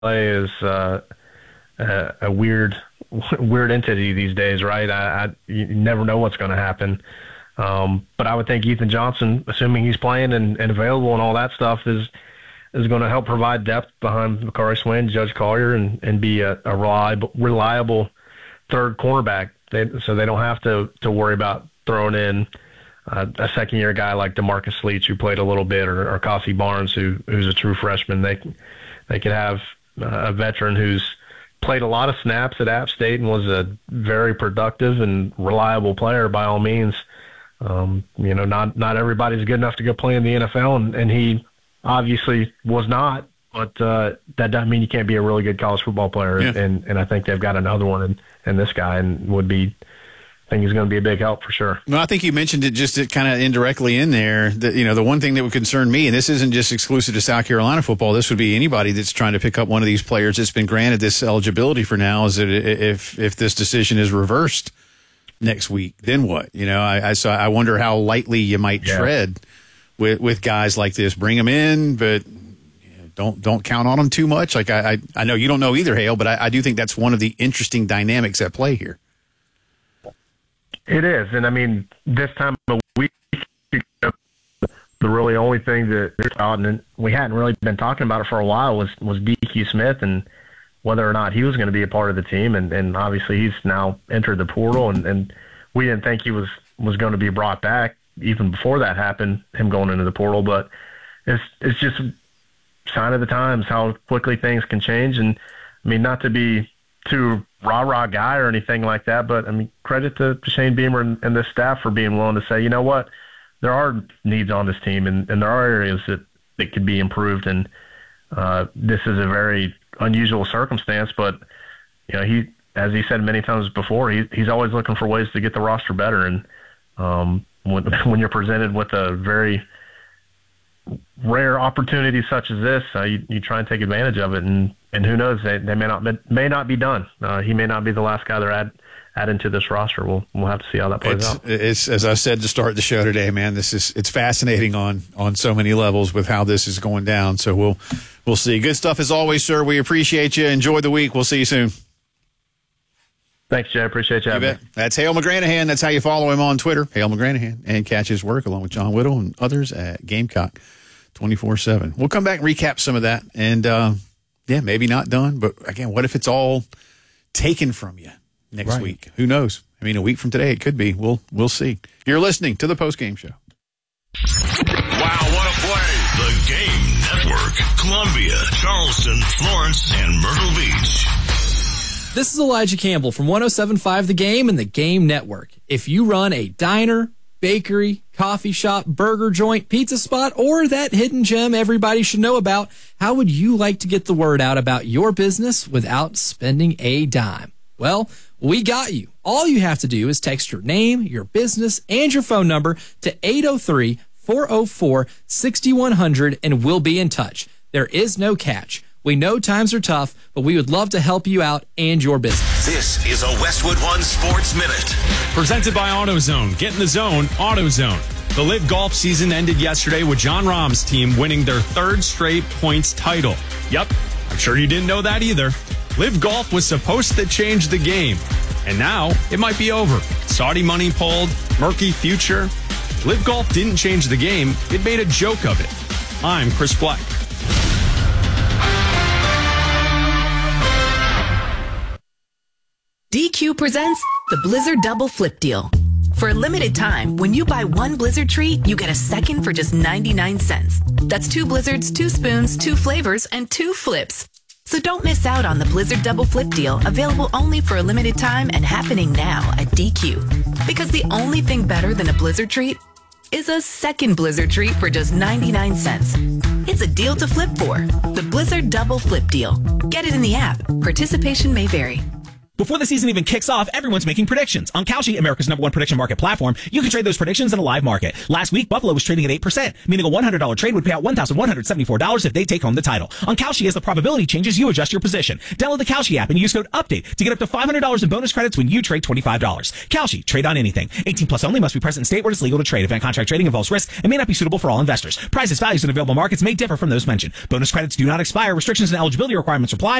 is a weird entity these days, right? You never know what's going to happen. But I would think Ethan Johnson, assuming he's playing and available and all that stuff, is going to help provide depth behind Makari Swain, Judge Collier, and be a reliable third cornerback. So they don't have to worry about throwing in a second-year guy like DeMarcus Leach, who played a little bit, or Kossie Barnes, who's a true freshman. They could have a veteran who's played a lot of snaps at App State and was a very productive and reliable player by all means. Not everybody's good enough to go play in the NFL, and he obviously was not, but that doesn't mean you can't be a really good college football player. Yeah. And I think they've got another one in this guy, and I think he's going to be a big help for sure. Well, I think you mentioned it just kind of indirectly in there. That, the one thing that would concern me, and this isn't just exclusive to South Carolina football, this would be anybody that's trying to pick up one of these players that's been granted this eligibility for now, is that if this decision is reversed next week, then what? I wonder how lightly you might tread with guys like this. Bring them in, but don't count on them too much. Like I know you don't know either, Hale, but I do think that's one of the interesting dynamics at play here. It is, and I mean, this time of week, the really only thing that and we hadn't really been talking about it for a while was DQ Smith and whether or not he was going to be a part of the team, and obviously he's now entered the portal, and we didn't think he was going to be brought back even before that happened, him going into the portal, but it's just a sign of the times how quickly things can change. And I mean, not to be too rah-rah guy or anything like that, but I mean, credit to Shane Beamer and the staff for being willing to say, you know what, there are needs on this team, and there are areas that could be improved, and this is a very unusual circumstance, but he, as he said many times before, he's always looking for ways to get the roster better, and when you're presented with a very rare opportunity such as this, you try and take advantage of it, and who knows, they may not be done. He may not be the last guy they're adding to this roster. We'll have to see how that plays out. It's as I said to start the show today, man. It's fascinating on so many levels with how this is going down. So we'll see. Good stuff as always, sir. We appreciate you. Enjoy the week. We'll see you soon. Thanks, Jay. Appreciate you having me. That's Hale McGranahan. That's how you follow him on Twitter, Hale McGranahan, and catch his work along with John Whittle and others at Gamecock 24/7. We'll come back and recap some of that, and maybe not done, but again, what if it's all taken from you next week? Who knows? I mean, a week from today, it could be. We'll see. You're listening to the Postgame Show. Wow, what a play! The Game Network, Columbia, Charleston, Florence, and Myrtle Beach. This is Elijah Campbell from 107.5 The Game and the Game Network. If you run a diner, bakery, coffee shop, burger joint, pizza spot, or that hidden gem everybody should know about, how would you like to get the word out about your business without spending a dime? Well, we got you. All you have to do is text your name, your business, and your phone number to 803-404-6100, and we'll be in touch. There is no catch. We know times are tough, but we would love to help you out and your business. This is a Westwood One Sports Minute. Presented by AutoZone. Get in the zone, AutoZone. The LIV Golf season ended yesterday with John Rahm's team winning their third straight points title. Yep, I'm sure you didn't know that either. LIV Golf was supposed to change the game, and now it might be over. Saudi money pulled, murky future. LIV Golf didn't change the game, it made a joke of it. I'm Chris Black. DQ presents the Blizzard Double Flip Deal. For a limited time, when you buy one Blizzard treat, you get a second for just 99 cents. That's 2 Blizzards, 2 spoons, 2 flavors, and 2 flips. So don't miss out on the Blizzard Double Flip Deal, available only for a limited time and happening now at DQ. Because the only thing better than a Blizzard treat is a second Blizzard treat for just 99 cents. It's a deal to flip for. The Blizzard Double Flip Deal. Get it in the app. Participation may vary. Before the season even kicks off, everyone's making predictions. On Kalshi, America's #1 prediction market platform, you can trade those predictions in a live market. Last week, Buffalo was trading at 8%, meaning a $100 trade would pay out $1,174 if they take home the title. On Kalshi, as the probability changes, you adjust your position. Download the Kalshi app and use code UPDATE to get up to $500 in bonus credits when you trade $25. Kalshi, trade on anything. 18 plus only, must be present in state where it's legal to trade. Event contract trading involves risk and may not be suitable for all investors. Prices, values, and available markets may differ from those mentioned. Bonus credits do not expire. Restrictions and eligibility requirements apply.